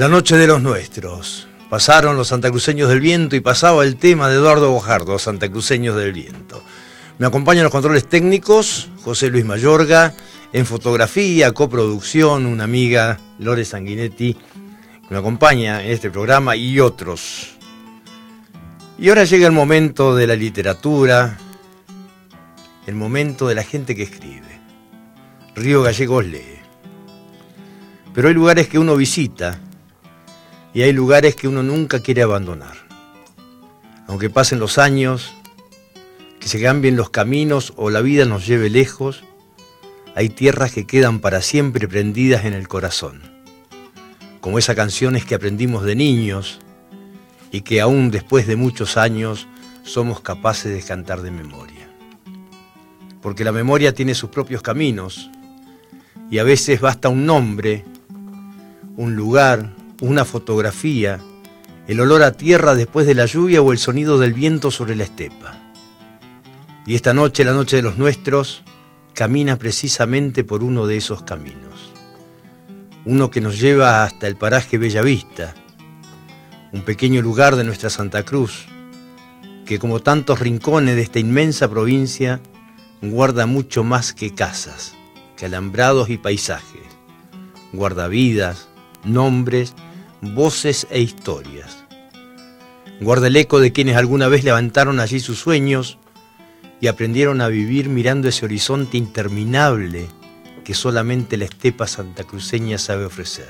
La noche de los nuestros. Pasaron los santacruceños del viento y pasaba el tema de Eduardo Bojardo, Santacruceños del Viento. Me acompañan los controles técnicos, José Luis Mayorga, en fotografía, coproducción, una amiga, Lore Sanguinetti, que me acompaña en este programa y otros. Y ahora llega el momento de la literatura, el momento de la gente que escribe. Río Gallegos lee. Pero hay lugares que uno visita y hay lugares que uno nunca quiere abandonar. Aunque pasen los años, que se cambien los caminos o la vida nos lleve lejos, hay tierras que quedan para siempre prendidas en el corazón. Como esas canciones que aprendimos de niños y que aún después de muchos años somos capaces de cantar de memoria. Porque la memoria tiene sus propios caminos y a veces basta un nombre, un lugar, una fotografía, el olor a tierra después de la lluvia o el sonido del viento sobre la estepa. Y esta noche, la noche de los nuestros, camina precisamente por uno de esos caminos. Uno que nos lleva hasta el paraje Bellavista, un pequeño lugar de nuestra Santa Cruz, que como tantos rincones de esta inmensa provincia, guarda mucho más que casas, que alambrados y paisajes. Guarda vidas, nombres, voces e historias. Guarda el eco de quienes alguna vez levantaron allí sus sueños y aprendieron a vivir mirando ese horizonte interminable que solamente la estepa santacruceña sabe ofrecer.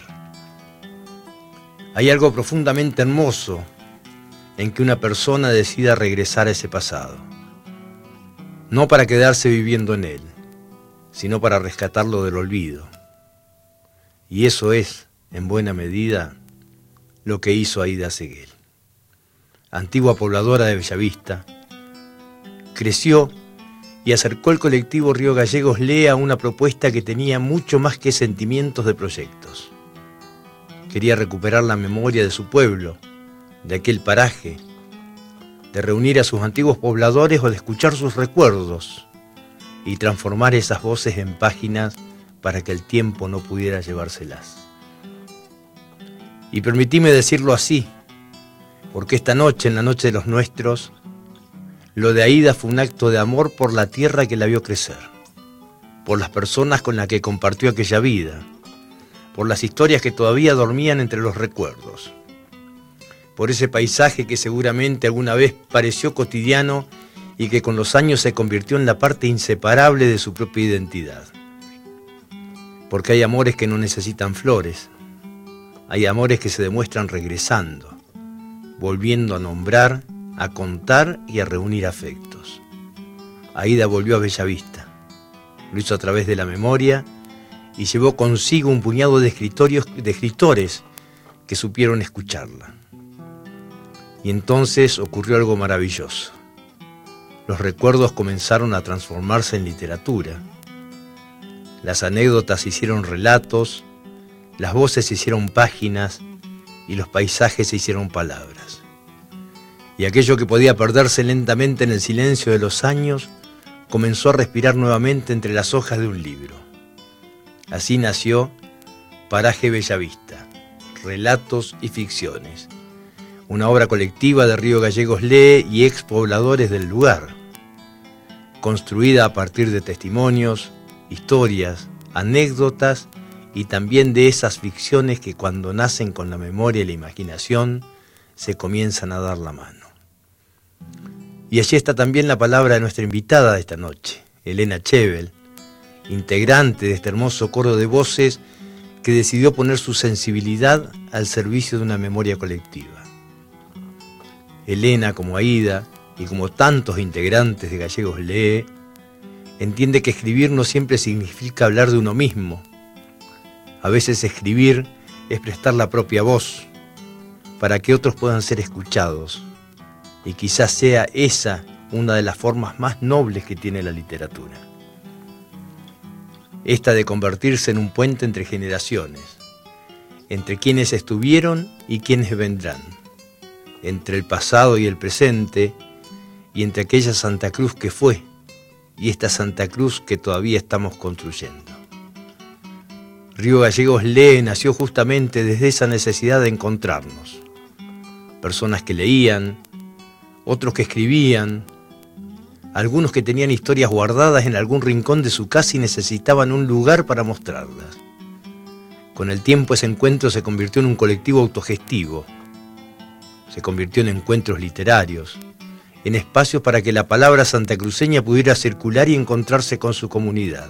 Hay algo profundamente hermoso en que una persona decida regresar a ese pasado, no para quedarse viviendo en él, sino para rescatarlo del olvido. Y eso es, en buena medida, lo que hizo Aída Seguel. Antigua pobladora de Bellavista, creció y acercó el colectivo Río Gallegos Lee a una propuesta que tenía mucho más que sentimientos de proyectos. Quería recuperar la memoria de su pueblo, de aquel paraje, de reunir a sus antiguos pobladores o de escuchar sus recuerdos y transformar esas voces en páginas para que el tiempo no pudiera llevárselas. Y permitime decirlo así, porque esta noche, en la noche de los nuestros, lo de Aída fue un acto de amor por la tierra que la vio crecer, por las personas con las que compartió aquella vida, por las historias que todavía dormían entre los recuerdos, por ese paisaje que seguramente alguna vez pareció cotidiano y que con los años se convirtió en la parte inseparable de su propia identidad. Porque hay amores que no necesitan flores, hay amores que se demuestran regresando, volviendo a nombrar, a contar y a reunir afectos. Aída volvió a Bellavista, lo hizo a través de la memoria y llevó consigo un puñado de escritores que supieron escucharla. Y entonces ocurrió algo maravilloso. Los recuerdos comenzaron a transformarse en literatura. Las anécdotas se hicieron relatos, las voces se hicieron páginas y los paisajes se hicieron palabras. Y aquello que podía perderse lentamente en el silencio de los años comenzó a respirar nuevamente entre las hojas de un libro. Así nació Paraje Bellavista, Relatos y Ficciones, una obra colectiva de Río Gallegos Lee y expobladores del lugar, construida a partir de testimonios, historias, anécdotas y también de esas ficciones que cuando nacen con la memoria y la imaginación se comienzan a dar la mano. Y allí está también la palabra de nuestra invitada de esta noche, Elena Chevel, integrante de este hermoso coro de voces que decidió poner su sensibilidad al servicio de una memoria colectiva. Elena, como Aída y como tantos integrantes de Gallegos Lee, entiende que escribir no siempre significa hablar de uno mismo. A veces escribir es prestar la propia voz para que otros puedan ser escuchados. Y quizás sea esa una de las formas más nobles que tiene la literatura. Esta de convertirse en un puente entre generaciones, entre quienes estuvieron y quienes vendrán, entre el pasado y el presente, y entre aquella Santa Cruz que fue, y esta Santa Cruz que todavía estamos construyendo. Río Gallegos Lee nació justamente desde esa necesidad de encontrarnos. Personas que leían, otros que escribían, algunos que tenían historias guardadas en algún rincón de su casa y necesitaban un lugar para mostrarlas. Con el tiempo ese encuentro se convirtió en un colectivo autogestivo, se convirtió en encuentros literarios, en espacios para que la palabra santacruceña pudiera circular y encontrarse con su comunidad.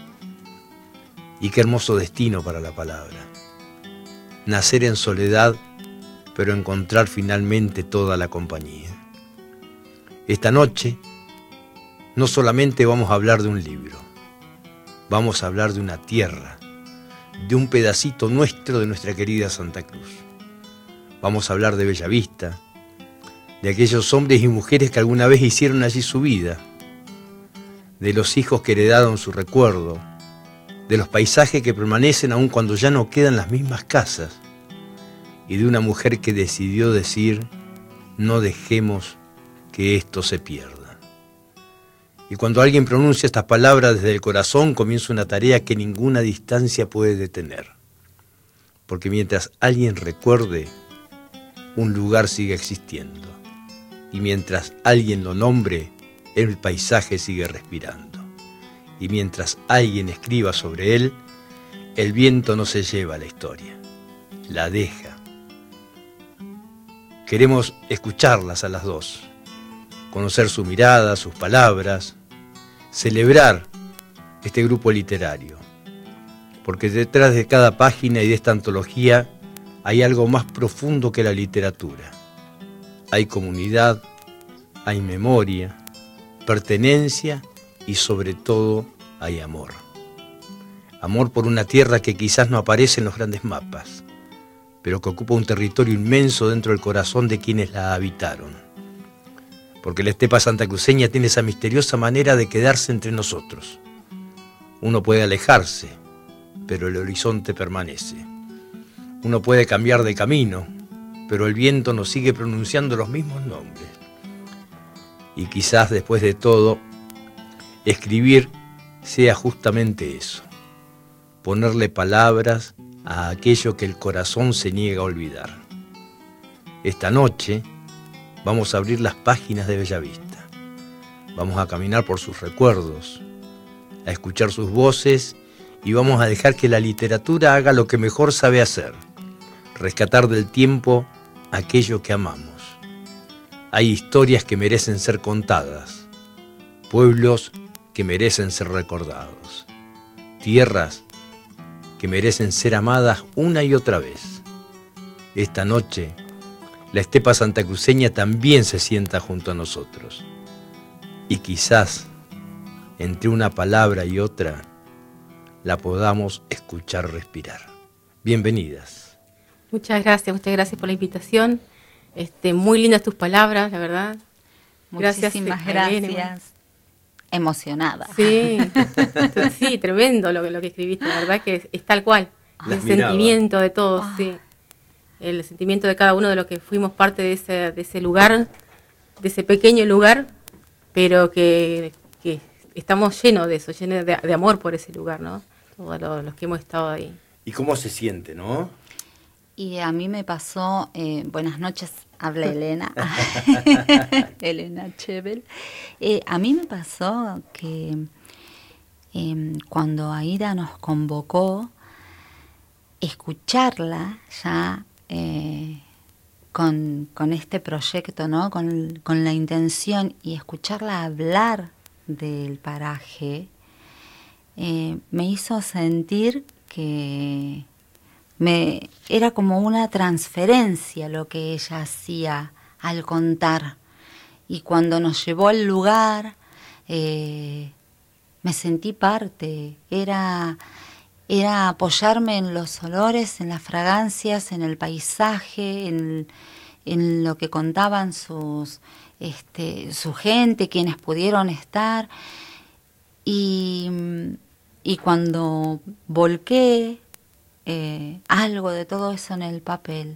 Y qué hermoso destino para la palabra. Nacer en soledad, pero encontrar finalmente toda la compañía. Esta noche no solamente vamos a hablar de un libro, vamos a hablar de una tierra, de un pedacito nuestro de nuestra querida Santa Cruz. Vamos a hablar de Bellavista, de aquellos hombres y mujeres que alguna vez hicieron allí su vida, de los hijos que heredaron su recuerdo, de los paisajes que permanecen aun cuando ya no quedan las mismas casas, y de una mujer que decidió decir, no dejemos que esto se pierda. Y cuando alguien pronuncia estas palabras desde el corazón, comienza una tarea que ninguna distancia puede detener. Porque mientras alguien recuerde, un lugar sigue existiendo. Y mientras alguien lo nombre, el paisaje sigue respirando. Y mientras alguien escriba sobre él, el viento no se lleva la historia, la deja. Queremos escucharlas a las dos, conocer su mirada, sus palabras, celebrar este grupo literario, porque detrás de cada página y de esta antología hay algo más profundo que la literatura. Hay comunidad, hay memoria, pertenencia y sobre todo hay amor. Amor por una tierra que quizás no aparece en los grandes mapas, pero que ocupa un territorio inmenso dentro del corazón de quienes la habitaron. Porque la estepa santacruceña tiene esa misteriosa manera de quedarse entre nosotros. Uno puede alejarse, pero el horizonte permanece. Uno puede cambiar de camino, pero el viento nos sigue pronunciando los mismos nombres. Y quizás después de todo, escribir sea justamente eso, ponerle palabras a aquello que el corazón se niega a olvidar. Esta noche vamos a abrir las páginas de Bellavista. Vamos a caminar por sus recuerdos, a escuchar sus voces y vamos a dejar que la literatura haga lo que mejor sabe hacer, rescatar del tiempo aquello que amamos. Hay historias que merecen ser contadas, pueblos que merecen ser recordados, tierras que merecen ser amadas una y otra vez. Esta noche, la estepa santacruceña también se sienta junto a nosotros. Y quizás, entre una palabra y otra, la podamos escuchar respirar. Bienvenidas. Muchas gracias por la invitación. Muy lindas tus palabras, la verdad. Muchísimas gracias. Emocionada. Sí, sí, tremendo lo que escribiste, la verdad que es tal cual. El sentimiento de todos, sí. El sentimiento de cada uno de los que fuimos parte de ese lugar, de ese pequeño lugar, pero que estamos llenos de eso, llenos de amor por ese lugar, ¿no? Todos los que hemos estado ahí. ¿Y cómo se siente, no? Y a mí me pasó, buenas noches, habla Elena, Elena Chebel. A mí me pasó que cuando Aida nos convocó, escucharla ya con este proyecto, ¿no? Con la intención y escucharla hablar del paraje, me hizo sentir que era como una transferencia lo que ella hacía al contar. Y cuando nos llevó al lugar, me sentí parte. Era apoyarme en los olores, en las fragancias, en el paisaje, en lo que contaban su gente, quienes pudieron estar. Y cuando volqué algo de todo eso en el papel,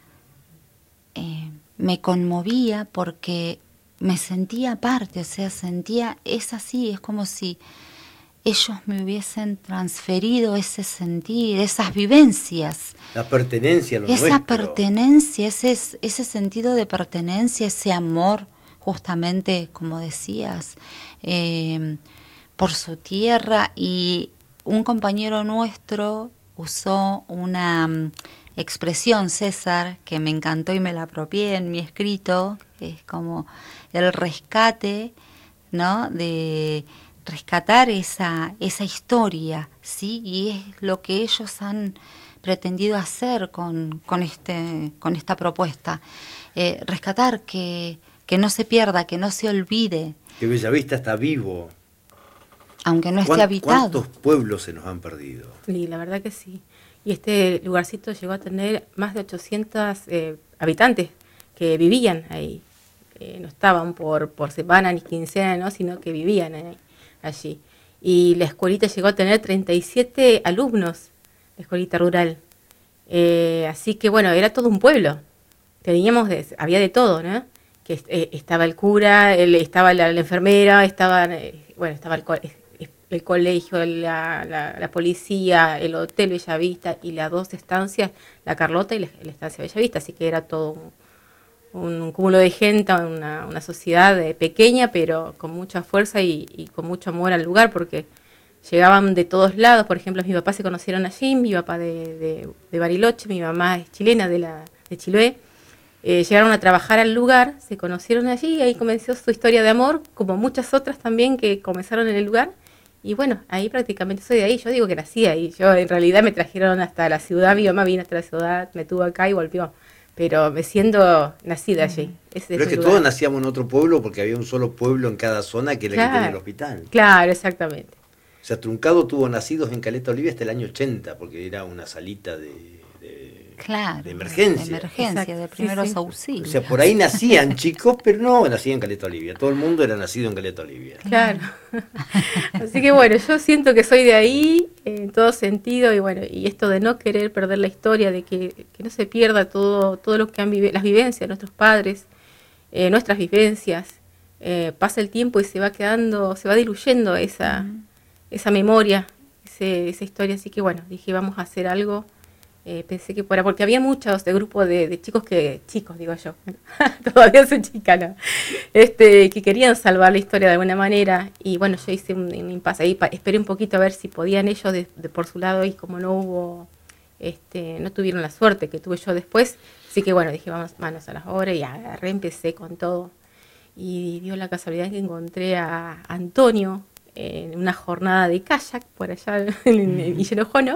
me conmovía porque me sentía parte, o sea, es así, es como si ellos me hubiesen transferido ese sentir, esas vivencias. La pertenencia a lo esa nuestro. Pertenencia, ese sentido de pertenencia, ese amor, justamente como decías, por su tierra. Y un compañero nuestro usó una expresión, César, que me encantó y me la apropié en mi escrito, que es como el rescate, ¿no? De rescatar esa historia, ¿sí? Y es lo que ellos han pretendido hacer con esta propuesta. Rescatar, que no se pierda, que no se olvide. Que Bellavista está vivo. Aunque no esté habitado. ¿Cuántos pueblos se nos han perdido? Sí, la verdad que sí. Y este lugarcito llegó a tener más de 800 habitantes que vivían ahí. No estaban por semana ni quincena, ¿no? Sino que vivían allí. Y la escuelita llegó a tener 37 alumnos, la escuelita rural. Así que bueno, era todo un pueblo. Había de todo, ¿no? Que estaba el cura, estaba la enfermera, estaba el colegio, la policía, el hotel Bellavista y las dos estancias, la Carlota y la estancia Bellavista. Así que era todo un cúmulo de gente, una sociedad pequeña, pero con mucha fuerza y con mucho amor al lugar, porque llegaban de todos lados. Por ejemplo, mis papás se conocieron allí, mi papá de Bariloche, mi mamá es chilena de Chiloé. Llegaron a trabajar al lugar, se conocieron allí y ahí comenzó su historia de amor, como muchas otras también que comenzaron en el lugar. Y bueno, ahí prácticamente soy de ahí. Yo digo que nací ahí. Yo en realidad me trajeron hasta la ciudad, mi mamá vino hasta la ciudad, me tuvo acá y volvió. Pero me siento nacida allí. Pero es que todos nacíamos en otro pueblo porque había un solo pueblo en cada zona que era el que tenía el hospital. Claro, exactamente. O sea, Truncado tuvo nacidos en Caleta Olivia hasta el año 80 porque era una salita de emergencia. De emergencia, exacto, de primeros auxilios. O sea, por ahí nacían chicos, pero no nacían en Caleta Olivia. Todo el mundo era nacido en Caleta Olivia. Claro. Así que bueno, yo siento que soy de ahí en todo sentido y bueno, y esto de no querer perder la historia, de que no se pierda todo lo que han vivido, las vivencias de nuestros padres, nuestras vivencias. Pasa el tiempo y se va diluyendo esa memoria, esa historia. Así que bueno, dije, vamos a hacer algo. Pensé que porque había muchos de grupos de chicos digo yo, todavía soy chica, ¿no? Que querían salvar la historia de alguna manera, y bueno, yo hice un impasse ahí, esperé un poquito a ver si podían ellos de por su lado, y como no hubo, no tuvieron la suerte que tuve yo después, así que bueno, dije, vamos manos a las obras, y empecé con todo, y dio la casualidad que encontré a Antonio en una jornada de kayak por allá en Villenojono.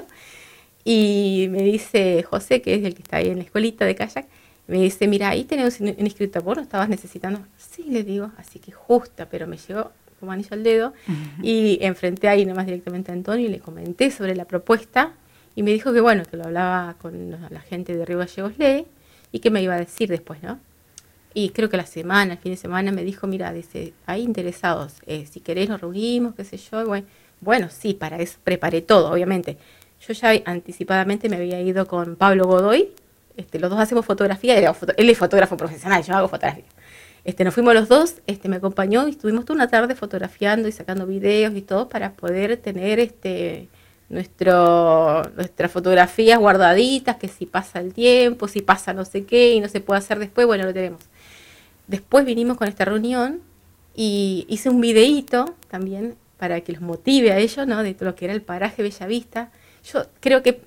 Y me dice José, que es el que está ahí en la escuelita de kayak, me dice, mira, ahí tenemos un inscrito, ¿vos lo estabas necesitando? Sí, le digo, así que justa, pero me llegó como anillo al dedo. Y enfrenté ahí nomás directamente a Antonio y le comenté sobre la propuesta. Y me dijo que bueno, que lo hablaba con la gente de Río Gallegos Lee y que me iba a decir después, ¿no? Y creo que el fin de semana me dijo, mira, dice, hay interesados, si querés nos reunimos, qué sé yo. Y bueno, sí, para eso preparé todo, obviamente. Yo ya anticipadamente me había ido con Pablo Godoy, los dos hacemos fotografía, él es fotógrafo profesional, yo hago fotografía. Nos fuimos los dos, me acompañó y estuvimos toda una tarde fotografiando y sacando videos y todo para poder tener nuestras fotografías guardaditas, que si pasa el tiempo, si pasa no sé qué y no se puede hacer después, bueno, lo tenemos. Después vinimos con esta reunión y hice un videíto también para que los motive a ellos, ¿no? De todo lo que era el paraje Bellavista. Yo creo que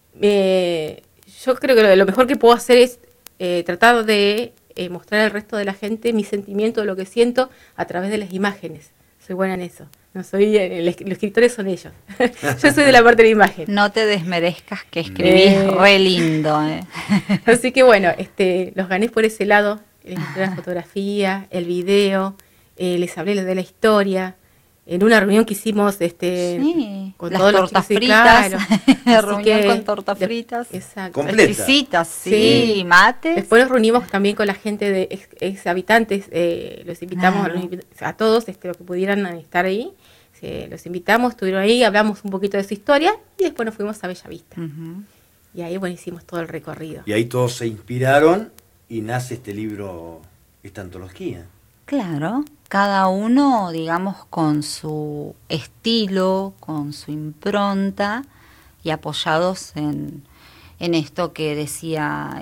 lo mejor que puedo hacer es tratar de mostrar al resto de la gente mi sentimiento de lo que siento a través de las imágenes. Soy buena en eso. No soy los escritores son ellos. Yo soy de la parte de la imagen. No te desmerezcas que escribís re lindo. Así que bueno, los gané por ese lado. Les mostré la fotografía, el video, les hablé de la historia. En una reunión que hicimos con las tortas fritas, claro. Reunión con tortas fritas, exacto, exquisitas, sí, mates. Después nos reunimos también con la gente de ex habitantes, los invitamos a todos los que pudieran estar ahí, los invitamos, estuvieron ahí, hablamos un poquito de su historia y después nos fuimos a Bellavista. Y ahí hicimos todo el recorrido. Y ahí todos se inspiraron y nace este libro, esta antología. Claro, cada uno, digamos, con su estilo, con su impronta y apoyados en esto que decía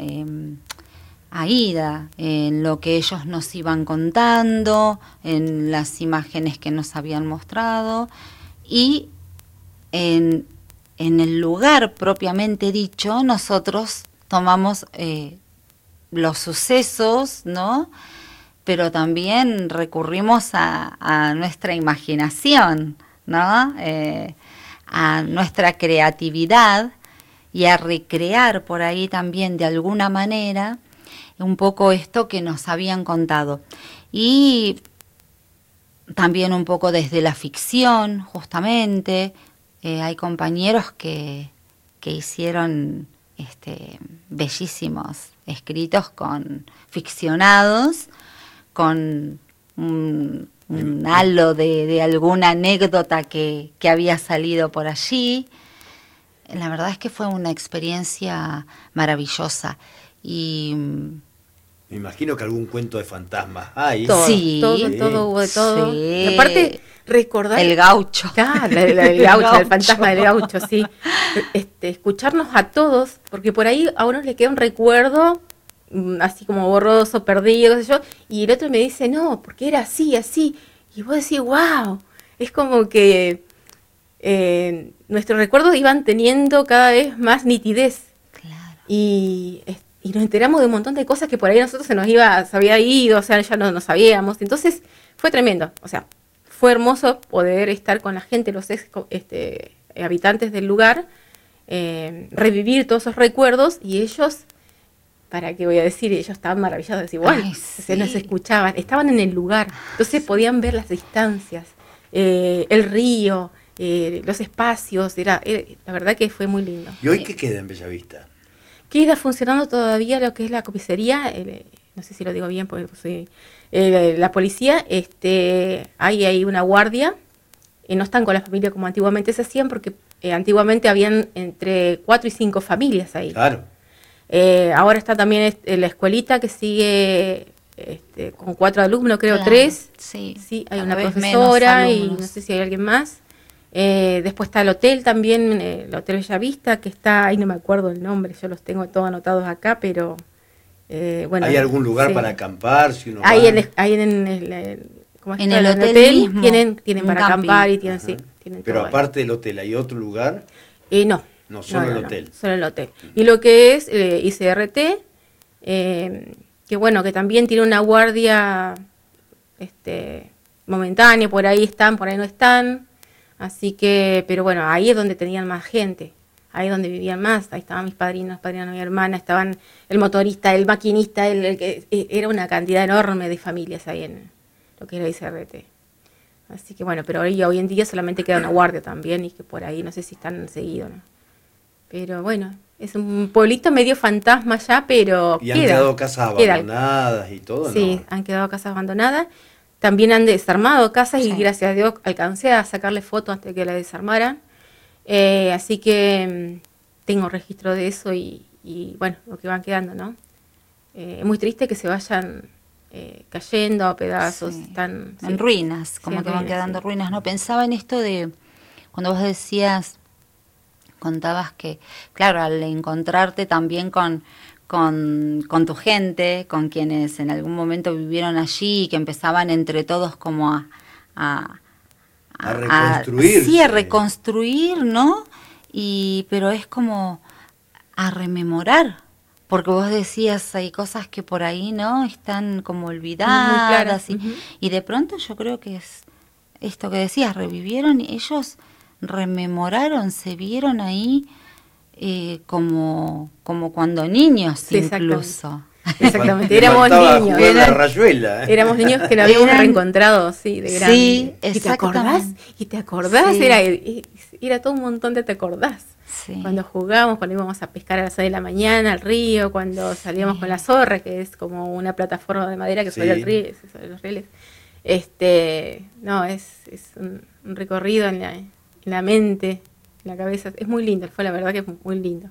Aida, en lo que ellos nos iban contando, en las imágenes que nos habían mostrado y en el lugar propiamente dicho, nosotros tomamos los sucesos, ¿no? Pero también recurrimos a nuestra imaginación, ¿no? A nuestra creatividad y a recrear por ahí también de alguna manera un poco esto que nos habían contado. Y también un poco desde la ficción, justamente, hay compañeros que hicieron bellísimos escritos ficcionados, con un halo de alguna anécdota que había salido por allí. La verdad es que fue una experiencia maravillosa. Y me imagino que algún cuento de fantasmas hay. Todo, sí, todo hubo de todo. Sí. Y aparte, recordar... El gaucho. Claro, el gaucho, el fantasma del gaucho, sí. Escucharnos a todos, porque por ahí a uno le queda un recuerdo así como borroso, perdido, qué sé yo, y el otro me dice, no, porque era así, así. Y vos decís, wow, es como que nuestros recuerdos iban teniendo cada vez más nitidez. Claro. Y nos enteramos de un montón de cosas que por ahí nosotros se había ido, o sea, ya no sabíamos. Entonces fue tremendo, o sea, fue hermoso poder estar con la gente, los habitantes del lugar, revivir todos esos recuerdos, y ellos, ¿para qué voy a decir? Ellos estaban maravillados, decir, bueno, sí. se nos escuchaban, estaban en el lugar, entonces podían ver las distancias, el río, los espacios, la verdad que fue muy lindo. ¿Y hoy qué queda en Bellavista? Queda funcionando todavía lo que es la comisaría, no sé si lo digo bien porque soy la policía, hay una guardia, no están con la familia como antiguamente se hacían, porque antiguamente habían entre 4 y 5 familias ahí. Claro. Ahora está también la escuelita que sigue con 4 alumnos, creo, Claro, 3. Sí, hay una profesora y no sé si hay alguien más. Después está el hotel también, el Hotel Bellavista, que está, ahí no me acuerdo el nombre, yo los tengo todos anotados acá, pero bueno. ¿Hay algún lugar para acampar? Si uno hay va? en el hotel mismo, tienen para camping. acampar y tienen, sí, tienen Pero todo aparte del hotel, ¿hay otro lugar? no. No, solo el hotel. Solo el hotel. Y lo que es ICRT, que bueno, que también tiene una guardia momentánea, por ahí están, por ahí no están. Así que, pero bueno, ahí es donde tenían más gente, ahí es donde vivían más, ahí estaban mis padrinos de mi hermana, estaban el motorista, el maquinista, era una cantidad enorme de familias ahí en lo que era ICRT. Así que bueno, pero hoy en día solamente queda una guardia también, y que por ahí no sé si están seguidos, ¿no? Pero bueno, es un pueblito medio fantasma ya, pero ¿Y han quedado casas abandonadas y todo? Sí, ¿no? han quedado casas abandonadas. También han desarmado casas, sí. Y gracias a Dios alcancé a sacarle fotos antes de que la desarmaran. Así que tengo registro de eso y bueno, lo que van quedando, ¿no? Es muy triste que se vayan cayendo a pedazos. Sí. Están en ruinas, como que van quedando ruinas. No, pensaba en esto de, cuando vos contabas que, claro, al encontrarte también con tu gente, con quienes en algún momento vivieron allí y que empezaban entre todos como a reconstruir. Sí, a reconstruir, ¿no? Pero es como a rememorar, porque vos decías, hay cosas que por ahí, ¿no? Están como olvidadas. Y de pronto yo creo que es esto que decías, revivieron, ellos rememoraron, se vieron ahí como cuando niños, sí, incluso. Exactamente, éramos niños. Éramos niños que nos habíamos reencontrado, sí, de grande. Sí, exactamente. ¿Y te acordás? Sí. Era todo un montón de te acordás. Sí. Cuando jugábamos, cuando íbamos a pescar a las 6 de la mañana al río, cuando salíamos con la zorra, que es como una plataforma de madera que sobre el río, sobre los rieles. No, es un recorrido en la mente, en la cabeza. Es muy lindo, fue la verdad que es muy lindo.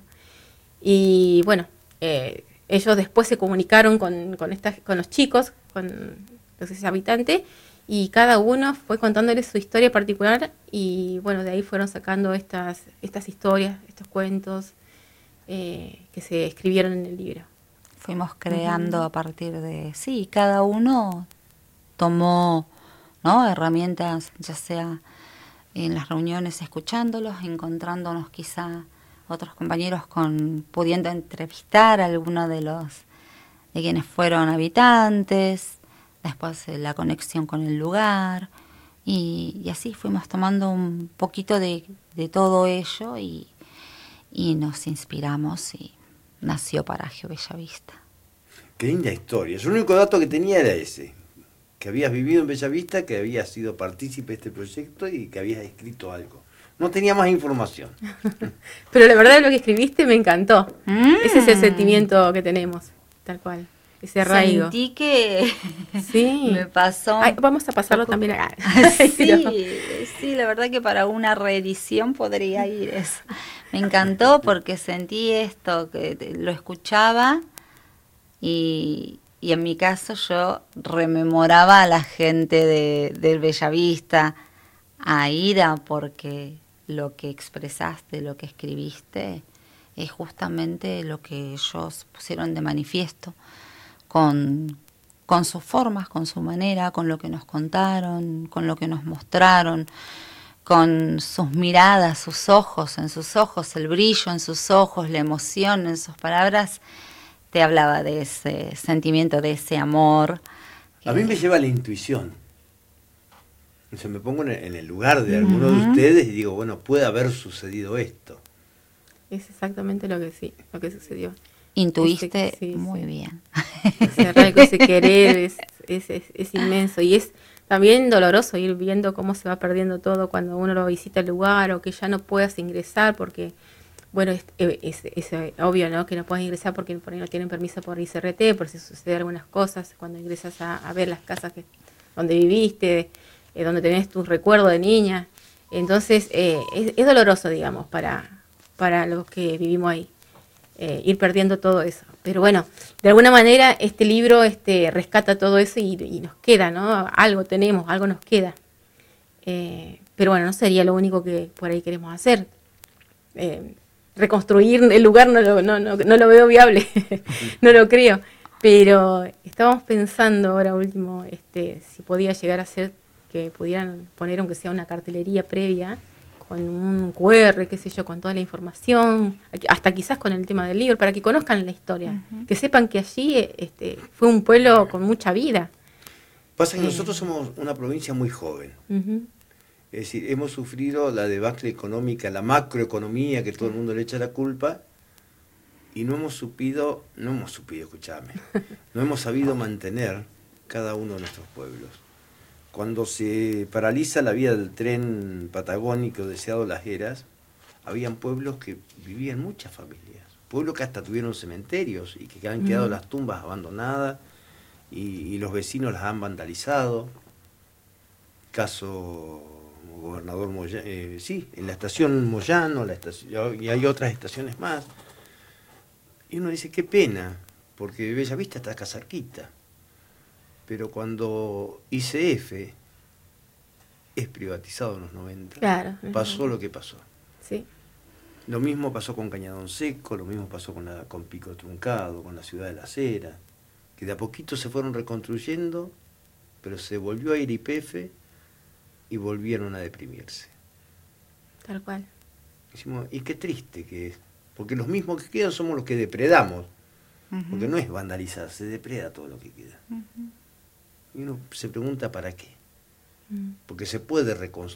Y bueno, ellos después se comunicaron con los chicos, los habitantes, y cada uno fue contándole su historia particular, y bueno, de ahí fueron sacando estas historias, estos cuentos que se escribieron en el libro. Fuimos creando a partir de, sí, cada uno tomó, ¿no?, herramientas, ya sea en las reuniones escuchándolos, encontrándonos quizá otros compañeros pudiendo entrevistar a alguno de quienes fueron habitantes, después la conexión con el lugar, y así fuimos tomando un poquito de todo ello y nos inspiramos y nació Paraje Bellavista. Qué linda historia. Yo el único dato que tenía era ese, que habías vivido en Bellavista, que habías sido partícipe de este proyecto y que habías escrito algo. No tenía más información. Pero la verdad lo que escribiste me encantó. Ese es el sentimiento que tenemos, tal cual. Ese arraigo. Sentí que sí. me pasó. Ay, vamos a pasarlo también acá. Sí, la verdad que para una reedición podría ir eso. Me encantó porque sentí esto, que lo escuchaba y en mi caso yo rememoraba a la gente del Bellavista, a Ida, porque lo que expresaste, lo que escribiste, es justamente lo que ellos pusieron de manifiesto. Con sus formas, con su manera, con lo que nos contaron, con lo que nos mostraron, con sus miradas, sus ojos, en sus ojos, el brillo en sus ojos, la emoción en sus palabras, te hablaba de ese sentimiento, de ese amor. A mí me lleva la intuición. O sea, me pongo en el lugar de alguno de ustedes y digo, bueno, puede haber sucedido esto. Es exactamente lo que sucedió. Intuiste muy bien. Ese arraigo, ese querer es inmenso, y es también doloroso ir viendo cómo se va perdiendo todo cuando uno lo visita el lugar, o que ya no puedas ingresar porque, bueno, es obvio, ¿no?, que no puedas ingresar porque por ahí no tienen permiso por ICRT, por si suceden algunas cosas cuando ingresas a ver las casas donde viviste, donde tenés tus recuerdos de niña. Entonces es doloroso, digamos, para los que vivimos ahí. Ir perdiendo todo eso. Pero bueno, de alguna manera este libro rescata todo eso y nos queda, ¿no? Algo tenemos, algo nos queda. Pero bueno, no sería lo único que por ahí queremos hacer. Reconstruir el lugar no lo veo viable, no lo creo. Pero estábamos pensando ahora último si podía llegar a ser que pudieran poner, aunque sea una cartelería previa, con un QR, qué sé yo, con toda la información, hasta quizás con el tema del libro, para que conozcan la historia, que sepan que allí fue un pueblo con mucha vida. Pasa que nosotros somos una provincia muy joven. Es decir, hemos sufrido la debacle económica, la macroeconomía, que todo el mundo le echa la culpa, y no hemos sabido mantener cada uno de nuestros pueblos. Cuando se paraliza la vía del tren patagónico deseado Las Heras, habían pueblos que vivían muchas familias, pueblos que hasta tuvieron cementerios y que han quedado las tumbas abandonadas y los vecinos las han vandalizado. Caso Gobernador Moyano, en la estación Moyano, y hay otras estaciones más. Y uno dice, qué pena, porque Bellavista está acá cerquita. Pero cuando ICF es privatizado en los 90, claro, pasó lo que pasó. Sí. Lo mismo pasó con Cañadón Seco, lo mismo pasó con Pico Truncado, con la Ciudad de las Heras, que de a poquito se fueron reconstruyendo, pero se volvió a ir YPF y volvieron a deprimirse. Tal cual. Decimos, y qué triste que es, porque los mismos que quedan somos los que depredamos, porque no es vandalizar, se depreda todo lo que queda. Y uno se pregunta para qué, porque se puede reconstruir.